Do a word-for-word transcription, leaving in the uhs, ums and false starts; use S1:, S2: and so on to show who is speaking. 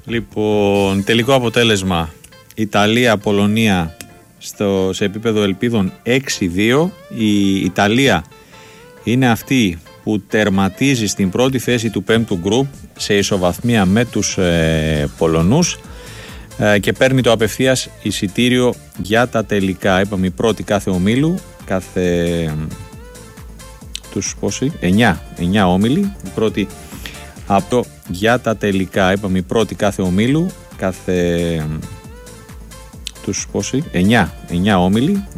S1: Λοιπόν, τελικό αποτέλεσμα Ιταλία-Πολωνία στο, σε επίπεδο ελπίδων έξι δύο. Η Ιταλία είναι αυτή που τερματίζει στην πρώτη θέση του πέμπτου γκρουπ σε ισοβαθμία με τους ε, Πολωνούς ε, και παίρνει το απευθείας εισιτήριο για τα τελικά. Είπαμε η πρώτη κάθε ομίλου, κάθε ε, τους πόσοι, εννιά, εννιά όμιλοι, η πρώτη από το για τα τελικά. Είπαμε η πρώτη κάθε ομίλου, κάθε ε, τους πόσοι, εννιά, εννιά όμιλοι.